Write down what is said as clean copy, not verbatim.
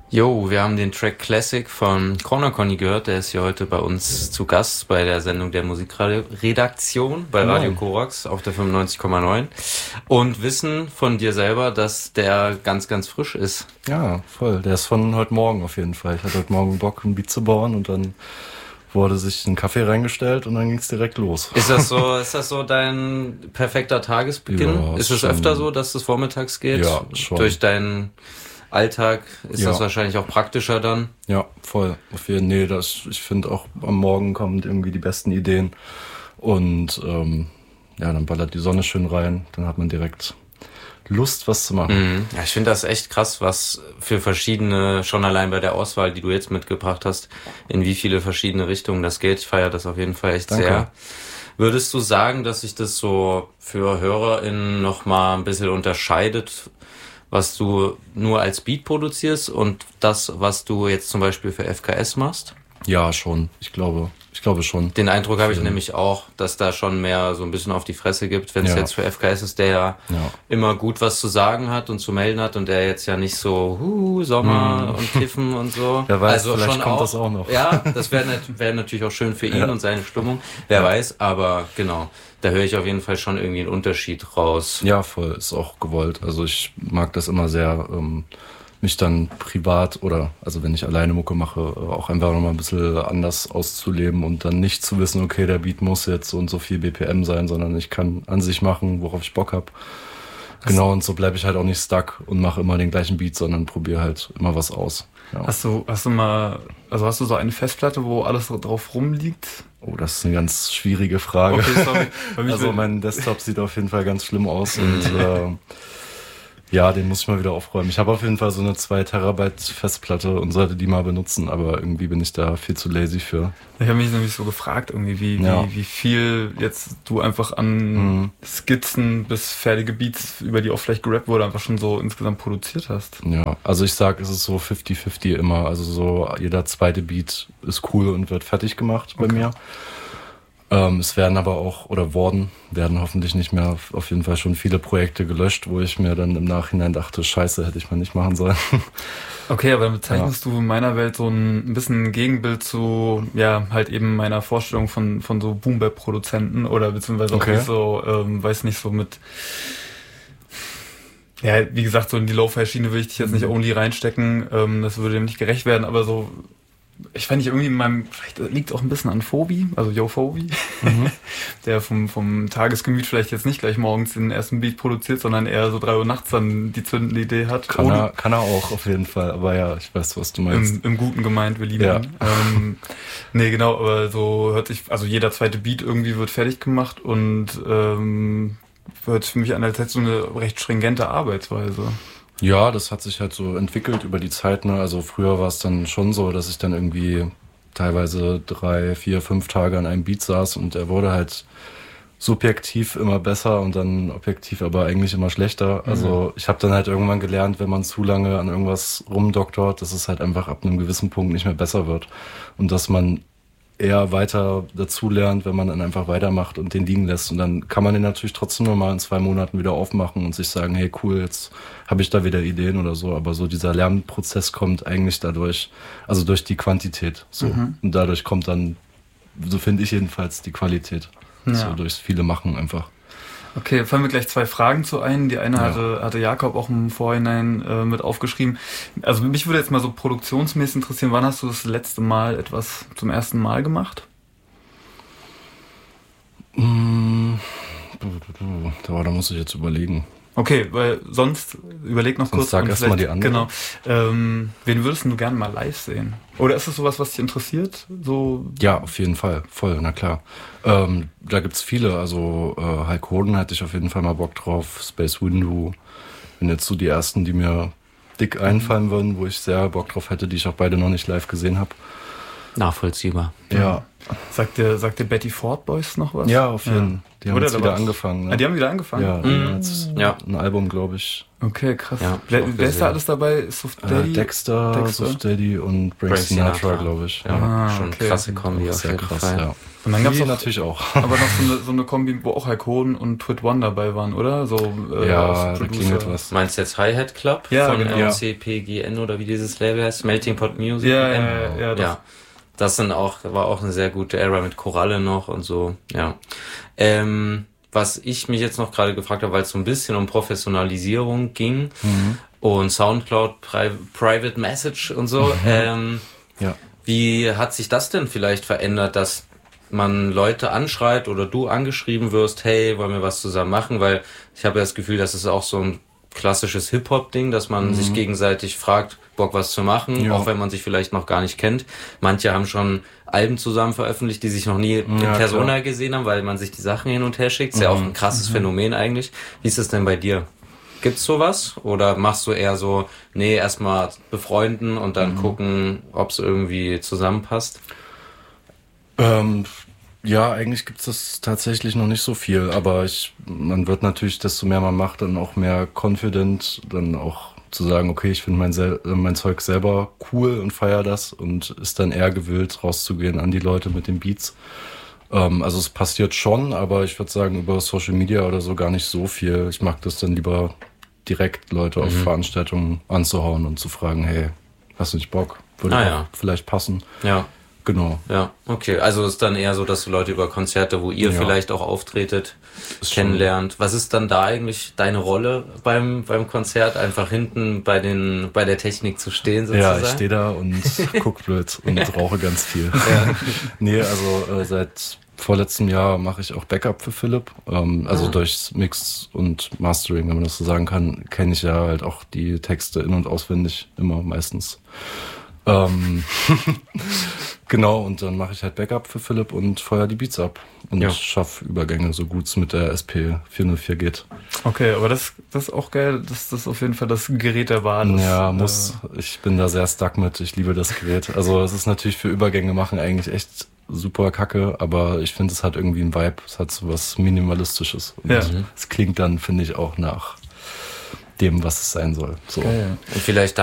Jo, wir haben den Track Classic von Corner Conny gehört. Der ist hier heute bei uns zu Gast bei der Sendung der Musikredaktion bei Radio Korax auf der 95,9 und wissen von dir selber, dass der ganz, ganz frisch ist. Ja, voll. Der ist von heute Morgen auf jeden Fall. Ich hatte heute Morgen Bock, ein Beat zu bauen und dann wurde sich ein Kaffee reingestellt und dann ging es direkt los. Ist das so dein perfekter Tagesbeginn? Ja, ist es öfter so, dass es vormittags geht? Ja, schon. Durch deinen Alltag ist das wahrscheinlich auch praktischer dann? Ja, voll. Auf jeden Fall. Ich finde auch am Morgen kommen irgendwie die besten Ideen und dann ballert die Sonne schön rein, dann hat man direkt Lust, was zu machen. Ja, ich finde das echt krass, was für verschiedene, schon allein bei der Auswahl, die du jetzt mitgebracht hast, in wie viele verschiedene Richtungen das geht. Ich feiere das auf jeden Fall echt sehr. Würdest du sagen, dass sich das so für HörerInnen nochmal ein bisschen unterscheidet, was du nur als Beat produzierst und das, was du jetzt zum Beispiel für FKS machst? Ja, schon. Ich glaube schon. Den Eindruck habe ich nämlich auch, dass da schon mehr so ein bisschen auf die Fresse gibt, wenn es jetzt für FKS ist, der ja immer gut was zu sagen hat und zu melden hat und der jetzt ja nicht so Sommer und Kiffen und so. Wer weiß, also vielleicht schon kommt das auch noch. Ja, das wäre natürlich auch schön für ihn und seine Stimmung. Wer weiß, aber genau, da höre ich auf jeden Fall schon irgendwie einen Unterschied raus. Ja, voll, ist auch gewollt. Also ich mag das immer sehr, mich dann privat oder, also wenn ich alleine Mucke mache, auch einfach nochmal ein bisschen anders auszuleben und dann nicht zu wissen, okay, der Beat muss jetzt so und so viel BPM sein, sondern ich kann an sich machen, worauf ich Bock habe. Genau, und so bleibe ich halt auch nicht stuck und mache immer den gleichen Beat, sondern probiere halt immer was aus. Ja. Hast du so eine Festplatte, wo alles drauf rumliegt? Oh, das ist eine ganz schwierige Frage. Okay, sorry. Also mein Desktop sieht auf jeden Fall ganz schlimm aus und ja, den muss ich mal wieder aufräumen. Ich habe auf jeden Fall so eine 2 Terabyte Festplatte und sollte die mal benutzen, aber irgendwie bin ich da viel zu lazy für. Ich habe mich nämlich so gefragt, irgendwie, wie viel jetzt du einfach an Skizzen bis fertige Beats, über die auch vielleicht gerappt wurde, einfach schon so insgesamt produziert hast. Ja, also ich sag, es ist so 50-50 immer. Also so jeder zweite Beat ist cool und wird fertig gemacht bei mir. Es werden aber auch, werden hoffentlich nicht mehr, auf jeden Fall schon viele Projekte gelöscht, wo ich mir dann im Nachhinein dachte, scheiße, hätte ich mal nicht machen sollen. Okay, aber dann bezeichnest du in meiner Welt so ein bisschen ein Gegenbild zu, ja, halt eben meiner Vorstellung von so Boom-Bap-Produzenten oder beziehungsweise auch nicht so, weiß nicht, so mit, ja, wie gesagt, so in die Lo-Fi-Schiene will ich dich jetzt nicht only reinstecken, das würde dem nicht gerecht werden, aber so, ich fand nicht irgendwie vielleicht liegt auch ein bisschen an Phobi, also Yo Phobi, der vom Tagesgemüt vielleicht jetzt nicht gleich morgens den ersten Beat produziert, sondern eher so 3 Uhr nachts dann die zündende Idee hat. Kann er auch auf jeden Fall, aber ja, ich weiß, was du meinst. Im Guten gemeint, wir lieben ihn. Nee, genau, aber so hört sich, also jeder zweite Beat irgendwie wird fertig gemacht und hört sich für mich an, als hätte so eine recht stringente Arbeitsweise. Ja, das hat sich halt so entwickelt über die Zeit, ne? Also früher war es dann schon so, dass ich dann irgendwie teilweise 3, 4, 5 Tage an einem Beat saß und er wurde halt subjektiv immer besser und dann objektiv aber eigentlich immer schlechter. Also ich habe dann halt irgendwann gelernt, wenn man zu lange an irgendwas rumdoktort, dass es halt einfach ab einem gewissen Punkt nicht mehr besser wird und dass man eher weiter dazu lernt, wenn man dann einfach weitermacht und den liegen lässt. Und dann kann man den natürlich trotzdem nochmal in 2 Monaten wieder aufmachen und sich sagen, hey cool, jetzt habe ich da wieder Ideen oder so. Aber so dieser Lernprozess kommt eigentlich dadurch, also durch die Quantität. So. Und dadurch kommt dann, so finde ich jedenfalls, die Qualität. Ja. So durchs viele Machen einfach. Okay, fallen mir gleich 2 Fragen zu ein. Die eine hatte Jakob auch im Vorhinein mit aufgeschrieben. Also mich würde jetzt mal so produktionsmäßig interessieren, wann hast du das letzte Mal etwas zum ersten Mal gemacht? Da muss ich jetzt überlegen. Okay, weil sonst, überleg noch kurz. Sag erst mal die andere. Genau. Wen würdest du gerne mal live sehen? Oder ist das sowas, was dich interessiert? So? Ja, auf jeden Fall. Voll, na klar. Da gibt's viele. Also Hulk Hogan hatte ich auf jeden Fall mal Bock drauf. Space Window. Wenn jetzt so die ersten, die mir dick einfallen würden, wo ich sehr Bock drauf hätte, die ich auch beide noch nicht live gesehen habe. Nachvollziehbar. Ja. Sagt dir Betty Ford Boys noch was? Ja, auf jeden Fall. Die haben jetzt wieder angefangen. Ne? Ah, die haben wieder angefangen? Ja, die haben jetzt ein Album, glaube ich. Okay, krass. Ja, wer ist da alles dabei? Suf Daddy? Dexter, Suf Daddy und Frank Sinatra, glaube ich. Ja, schon krasse Kombi auf jeden Fall. Ja. Und dann gab's natürlich auch. Aber noch so eine Kombi, wo auch Hulk Hogan und Twit One dabei waren, oder? So, ja, da klingelt was. Meinst du jetzt Hi-Hat Club? Ja, von genau. MCPGN oder wie dieses Label heißt? Melting Pot Music? Ja. Das war auch eine sehr gute Era mit Koralle noch und so, ja. Was ich mich jetzt noch gerade gefragt habe, weil es so ein bisschen um Professionalisierung ging und Soundcloud, Private Message und so, wie hat sich das denn vielleicht verändert, dass man Leute anschreit oder du angeschrieben wirst, hey, wollen wir was zusammen machen? Weil ich habe ja das Gefühl, das ist auch so ein klassisches Hip-Hop-Ding, dass man sich gegenseitig fragt, Bock was zu machen, auch wenn man sich vielleicht noch gar nicht kennt. Manche haben schon Alben zusammen veröffentlicht, die sich noch nie in Persona gesehen haben, weil man sich die Sachen hin und her schickt. Ist ja auch ein krasses Phänomen eigentlich. Wie ist es denn bei dir? Gibt's sowas? Oder machst du eher so, nee, erstmal befreunden und dann gucken, ob es irgendwie zusammenpasst? Ja, eigentlich gibt's das tatsächlich noch nicht so viel, aber man wird natürlich, desto mehr man macht, dann auch mehr confident, dann auch zu sagen, okay, ich finde mein Zeug selber cool und feier das und ist dann eher gewillt, rauszugehen an die Leute mit den Beats. Also es passiert schon, aber ich würde sagen, über Social Media oder so gar nicht so viel. Ich mag das dann lieber direkt Leute auf Veranstaltungen anzuhauen und zu fragen, hey, hast du nicht Bock? Würde auch vielleicht passen. Ja. Genau. Ja, okay. Also ist dann eher so, dass du Leute über Konzerte, wo ihr vielleicht auch auftretet, kennenlernt. Was ist dann da eigentlich deine Rolle beim Konzert? Einfach hinten bei der Technik zu stehen sozusagen? Ja, ich stehe da und guck blöd und rauche ganz viel. Nee, also seit vorletztem Jahr mache ich auch Backup für Philipp. Also durchs Mix und Mastering, wenn man das so sagen kann, kenne ich ja halt auch die Texte in- und auswendig immer meistens. Genau, und dann mache ich halt Backup für Philipp und feuer die Beats ab und schaffe Übergänge, so gut es mit der SP404 geht. Okay, aber das ist auch geil, das ist auf jeden Fall das Gerät der Wahl. Ja, ich bin da sehr stuck mit, ich liebe das Gerät. Also es ist natürlich für Übergänge machen eigentlich echt super kacke, aber ich finde, es hat irgendwie einen Vibe, es hat so was Minimalistisches und es klingt dann, finde ich, auch nach dem, was es sein soll. So. Geil. Und vielleicht